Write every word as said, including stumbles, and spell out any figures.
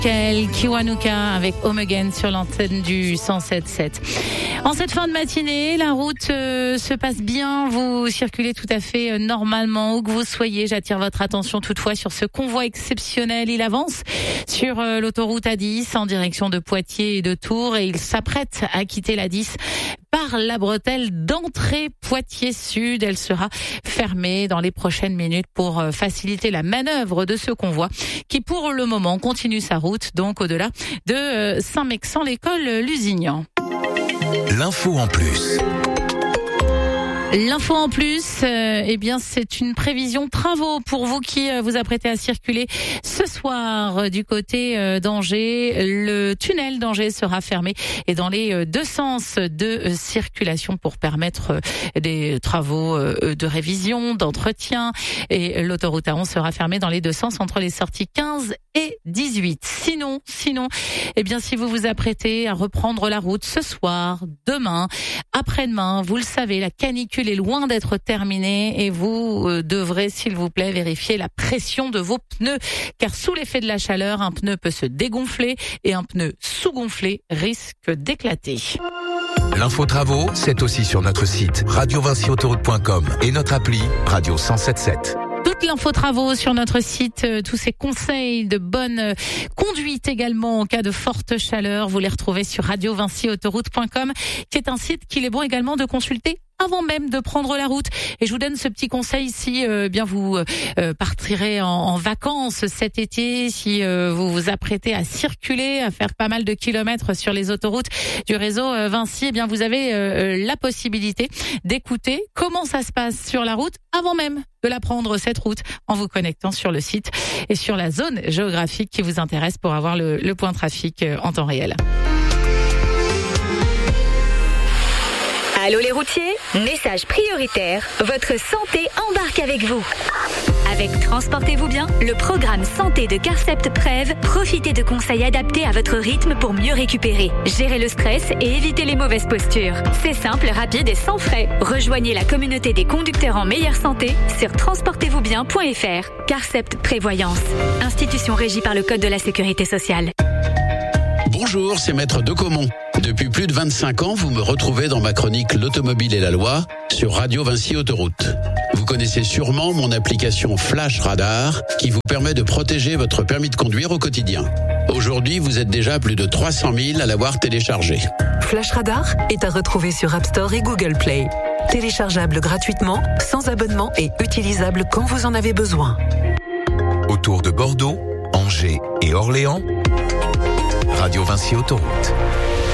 Michael Kiwanuka avec Home Again sur l'antenne du cent sept sept. En cette fin de matinée, la route euh, se passe bien, vous circulez tout à fait euh, normalement où que vous soyez. J'attire votre attention toutefois sur ce convoi exceptionnel. Il avance sur euh, l'autoroute A dix en direction de Poitiers et de Tours et il s'apprête à quitter l'A dix par la bretelle d'entrée Poitiers Sud. Elle sera fermée dans les prochaines minutes pour euh, faciliter la manœuvre de ce convoi qui pour le moment continue sa route donc au-delà de euh, Saint-Mexan-l'École Lusignan. L'info en plus. L'info en plus, euh, eh bien, c'est une prévision travaux pour vous qui euh, vous apprêtez à circuler ce soir euh, du côté euh, d'Angers. Le tunnel d'Angers sera fermé et dans les euh, deux sens de euh, circulation pour permettre euh, des travaux euh, de révision, d'entretien. Et l'autoroute A onze sera fermée dans les deux sens entre les sorties quinze et dix-huit. Sinon, sinon, eh bien, si vous vous apprêtez à reprendre la route ce soir, demain, après-demain, vous le savez, la canicule est loin d'être terminée et vous euh, devrez, s'il vous plaît, vérifier la pression de vos pneus. Car sous l'effet de la chaleur, un pneu peut se dégonfler et un pneu sous-gonflé risque d'éclater. L'info travaux, c'est aussi sur notre site radio vinci autoroute point com et notre appli Radio cent sept sept. Toute l'info travaux sur notre site, euh, tous ces conseils de bonne euh, conduite également en cas de forte chaleur, vous les retrouvez sur radio vinci autoroute point com, qui est un site qu'il est bon également de consulter avant même de prendre la route. Et je vous donne ce petit conseil si euh, bien vous euh, partirez en, en vacances cet été, si euh, vous vous apprêtez à circuler, à faire pas mal de kilomètres sur les autoroutes du réseau euh, Vinci, eh bien vous avez euh, la possibilité d'écouter comment ça se passe sur la route avant même de la prendre cette route en vous connectant sur le site et sur la zone géographique qui vous intéresse pour avoir le, le point trafic euh, en temps réel. Allô les routiers, message prioritaire, votre santé embarque avec vous. Avec Transportez-vous bien, le programme santé de Carcept Prev, profitez de conseils adaptés à votre rythme pour mieux récupérer, gérer le stress et éviter les mauvaises postures. C'est simple, rapide et sans frais. Rejoignez la communauté des conducteurs en meilleure santé sur transportez vous bien point f r. Carcept Prévoyance, institution régie par le Code de la Sécurité sociale. Bonjour, c'est Maître Decomont. Depuis plus de vingt-cinq ans, vous me retrouvez dans ma chronique L'automobile et la loi sur Radio Vinci Autoroute. Vous connaissez sûrement mon application Flash Radar qui vous permet de protéger votre permis de conduire au quotidien. Aujourd'hui, vous êtes déjà plus de trois cent mille à l'avoir téléchargé. Flash Radar est à retrouver sur App Store et Google Play. Téléchargeable gratuitement, sans abonnement et utilisable quand vous en avez besoin. Autour de Bordeaux, Angers et Orléans, Radio Vinci Autoroute.